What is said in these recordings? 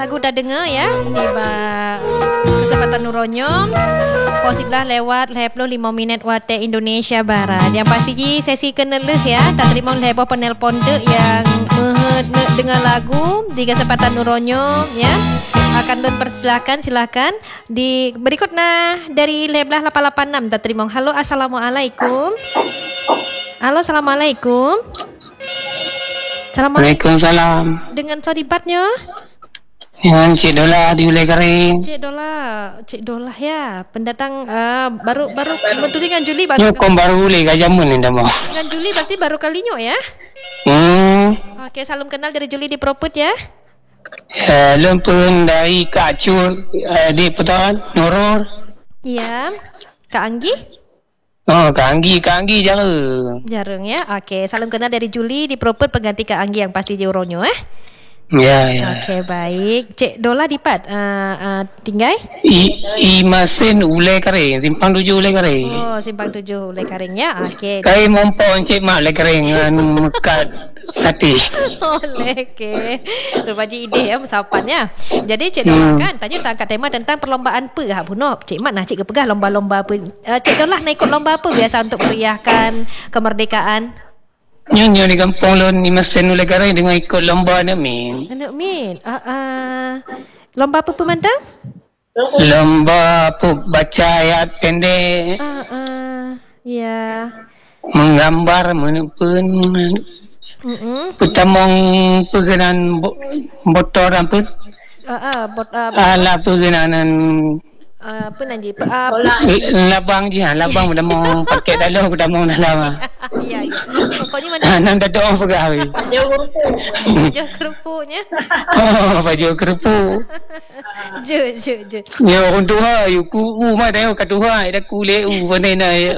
lagu dah dengar ya. Tiba kesempatan Nuronyom. Posiblah lewat 25 minit waktu Indonesia Barat. Yang pasti sesi keneleh ya. Tak terima lebo penelpon dek yang dengar lagu di kesempatan Nuronyom ya. Akan dipersilakan, silakan. Di berikutnya dari leblah 886 tak terima. Halo, assalamualaikum. Halo, assalamualaikum. Waalaikumsalam. Dengan sodibatnya? Yang Cik Dola di Ulai Kering. Cik Dola ya. Pendatang baru betul dengan Juli Yo kom baru Ulai ka jamun ni dah mau. Dengan Juli berarti baru kalinya ya? Okey, salam kenal dari Juli di Proput ya. Lempun dari Kak Cul di Putan Nurul. Ya. Kak Anggi? Oh, Kak Anggi jarang ya. Okey, salam kenal dari Juli di Proput pengganti Kak Anggi yang pasti di Uronyo Ya. Okey, baik. Cik Dola dipat tinggal? Masin Ulai Kering, simpang 7 Ulai Kering. Oh, simpang 7 Ulai Kering ya. Okey. Kai mompon Cik Mak Ulai Kering mekat Sati. Oleh ke. Berbaji ide ya musapan ya. Jadi Cik Dola kan tanya angkat tema tentang perlombaan apa hak buno. Cik Mat nak cik ke pegah lomba-lomba apa. Cik Dola nak ikut lomba apa biasa untuk meriahkan kemerdekaan? Nyonya di kampung lon ni Masin Ulai Kering dengan ikut lomba nak min. Lomba apa pemandang? Lomba apa baca ayat pendek. Ya. Menggambar menepun. Pertamong perkenan botol apa? Ala perkenanan apa nanti? Labang je, labang dah mau pakai dalam, dah mau dalam. Ya. Pokoknya mana? Nan dah doa pegawai. Baju kerupuknya. Oh, baju kerupuk. Je. Ya, orang tua, ku mah dah kat tua, dah kulit panena ya.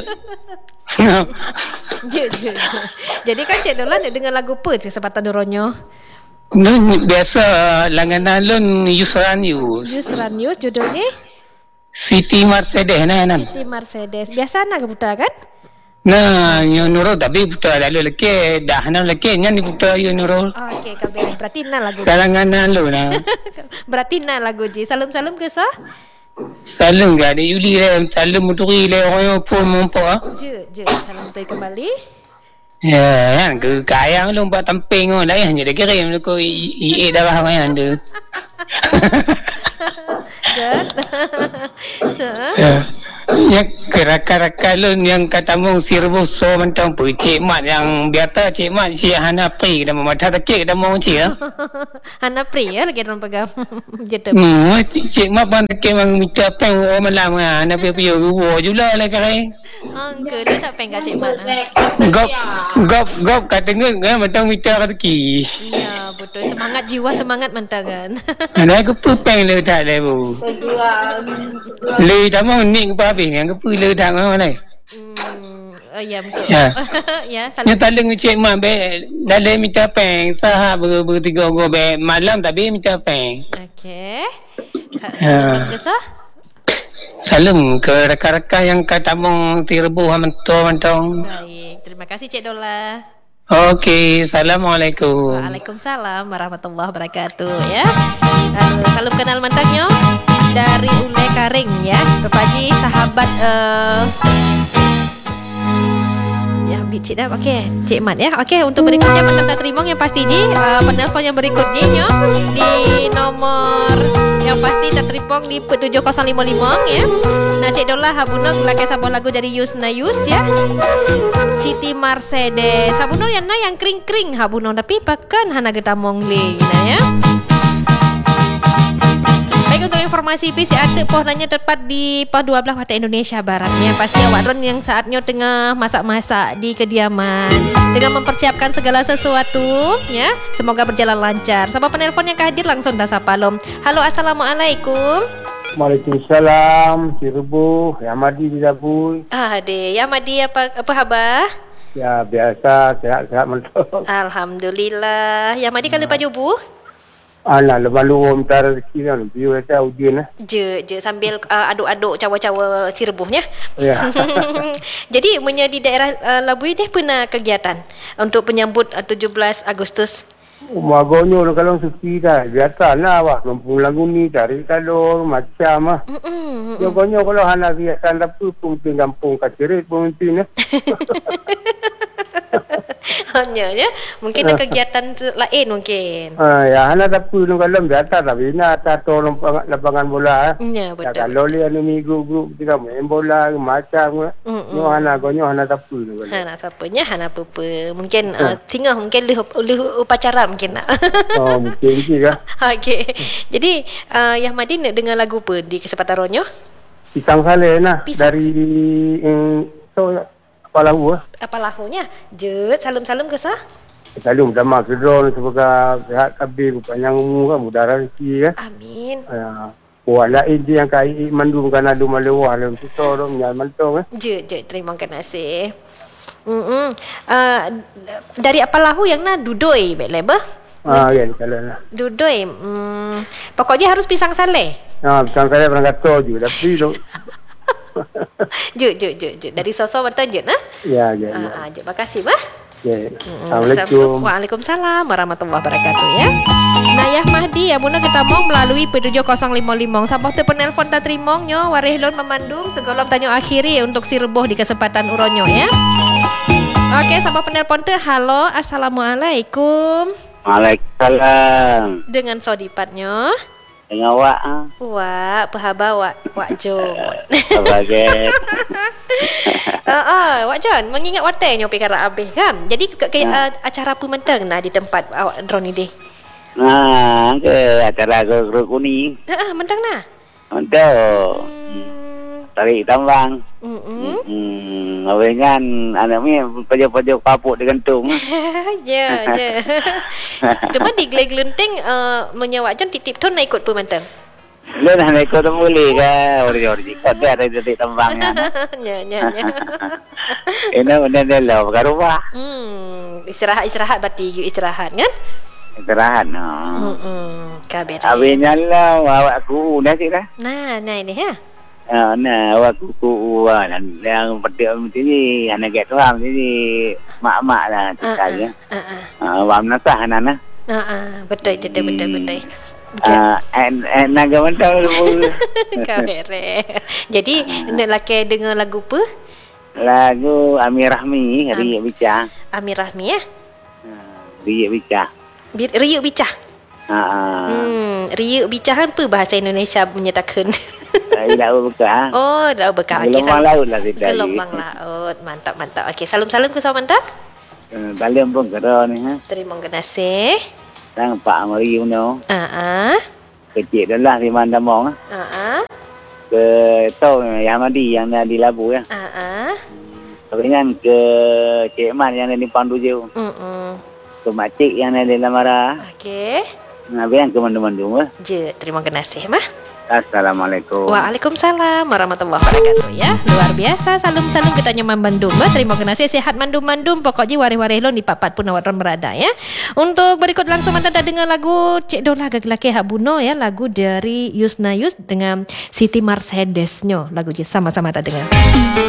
Je. Jadi kan Cik Dolan nak dengar lagu apa kesempatan Doronyo? Nun biasa langganan lun Yusran News. Yusran News judulnya City Mercedes City Mercedes. Biasa nak ke putar kan? Nah, yo Nurul tapi putar lalu leke dah nan leke ngan putar yo Nurul. Okey, kabel. Berarti nak lagu. Kalangan lu nah. Berarti nak lagu je. Salam ke sah? Salam gak ada Yuli lah. Salam muturi lah orang pun mumpah. Je. Salam tu kembali. Ya, yang ke kayang lu buat tamping oh lah hanya dah kirim lu ko i darah main tu. Ya keraka-raka lu yang katamu sirbu so mentang pu Cik Mat yang biasa Cik Mat si Hana Pri dah mata takik dah mau cik Hana Pri ya lagi dalam pegang jetem. Cik Mat pun takik mang minta peng orang malam ah nak pergi ruwo jula lah kai. Angke dia tak peng kat Cik Mat. Gop katanya kan mentang minta rezeki. Ya betul, semangat jiwa semangat mentang kan. Ada ke peng le tak le bu. Le dah mau ni ke habis yang ke le tak mana. Ya betul. Ya, salam. Nya taleng Cik Mat be dalam minta peng sah bertiga go be malam tapi minta peng. Okey. Salam ke sah? Salam ke rakan-rakan yang katamong tirbu mentong. Baik, terima kasih Cik Dola. Okey, assalamualaikum. Waalaikumsalam warahmatullahi wabarakatuh ya. Salam kenal mantangnya dari Ulai Kering ya. Berpaji sahabat ya bicik dah. Okey, Cik Mat ya. Okey, untuk berikutnya mantang tak terima yang pasti ji penelpon yang berikutnya di nomor yang pasti tak teripong di 7055 ya. Nah Cik Dola habunok lakai sabon lagu dari Yusna Yus ya. City Mercedes. Habunok yang kering-kering habunok tapi pakan hana getamong le ya. Baik, untuk informasi PC ada pohnanya tepat di pos 12 waktu Indonesia Barat ya. Pasti awak ron yang saatnya tengah masak-masak di kediaman dengan mempersiapkan segala sesuatu ya. Semoga berjalan lancar. Sama penelpon yang hadir langsung dah sapa lom. Halo, assalamualaikum. Waalaikumsalam. Cirebo, Yamadi di Dabui. Ade, Yamadi apa khabar? Ya biasa, sehat-sehat mantap. Alhamdulillah. Yamadi kalau baju bu? Alah, lebalu minta rezeki kan. Biar kata ujian lah. Je sambil aduk-aduk cawa-cawa sirbuhnya. Ya. Jadi, di daerah Labui dia pernah kegiatan untuk menyambut 17 Agustus? Magonyo kalau suci dah. Biasalah awak kampung lagu ni cari kalau macam ah. Magonyo kalau hana biasa tapi pemimpin kampung kacirit pemimpin eh. Hanya ya. Mungkin ada kegiatan lain mungkin. Ya hana tapi kalau biasa tapi nak tato lapangan bola. Ya betul. Kalau lihat ni grup kita main bola macam no hana gonyo hana tapi. Hana siapanya hana apa-apa. Mungkin tinggal mungkin lu upacara mungkin nak. Oh mungkin juga. Okey. Jadi Yah Madin nak dengar lagu apa di kesempatan Ronyo? Pisang Saleh nah dari apa lahu Apa lahunya? Jet salam-salam ke sah? Salam dama kedron semoga sehat kabir panjang umur kan mudara rezeki kan. Amin. Wala ini yang kai mandum kana du malewah lem tutor nyal mantong Jet terima kasih. Dari apa lahu yang na dudoi baik leba? Ya kalau lah. Dudoi. Pokoknya harus pisang saleh. Pisang Saleh berangkat tu tapi Juk. Dari sosok betul Juk nah? Ya. Juk, makasih bah. Ya. Assalamualaikum. Waalaikumsalam warahmatullahi wabarakatuh ya. Nah Yah Mahdi ya buna kita mau melalui P7055 sabah tu penelpon tak terima nyo warih lon memandum segolom tanyo akhiri untuk si reboh di kesempatan uronyo ya. Okey sabah penelpon tu halo assalamualaikum. Waalaikumsalam. Dengan sodipatnyo. Dengan awak Wak, pahaba Wak John. Sebagai Wak John, mengingat waternya perkara habis kan. Jadi acara apa mentang nah di tempat awak drone ni deh. Ke acara grup kuning. Mentang nah. Untuk tarik tambang. Awengan anak ni pajak-pajak papuk digantung. Ya. Cuma di Glenting menyewa John titip tu nak ikut pun mentang. Lu nak ikut tu boleh ke? Ori-ori ikut dia ada tarik tambang kan. Ya. Ini benda lah perkara rumah. Istirahat berarti istirahat kan? Istirahat Kabeh. Habisnya lah awak aku dah sih dah. Nah ini ya. Awak kuku yang petik macam ni anak kat tuang ni mak-mak lah ceritanya. Awak menasah anak-anak. Betul. Naga mentau dulu. Kabeh. Jadi nak laki dengar lagu apa? Lagu Amir Rahmi, Riuk Bicah. Amir Rahmi ya? Riuk Bicah. Riuk Bicah. Riuk Bicah apa bahasa Indonesia menyatakan? Dah berkah. Oh, dah berkah. Gelombang laut lah kita. Gelombang laut. Mantap. Okey, salam-salam ke sama mantap. Salam pun kera ni Terima kasih. Dan Pak Mari punya. Kecil dah lah di Mandamong. Ke tau Yah Mahdi yang di Labu ya. Kemudian ke Cik Man yang di Pandu Jauh. Ke Makcik yang di Lamara. Okey. Yang ke Mandu-Mandu Terima kasih mah. Assalamualaikum. Waalaikumsalam warahmatullahi wabarakatuh ya. Luar biasa salam-salam kita nyaman Bandung. Terima kasih sehat Bandung. Pokoknya warih-warih lon di papat pun awak berada ya. Untuk berikut langsung mantap dengar lagu Cik Dola Gagelake Habuno ya, lagu dari Yusna Yus dengan Siti Mercedesnya. Lagu je sama-sama tak dengar.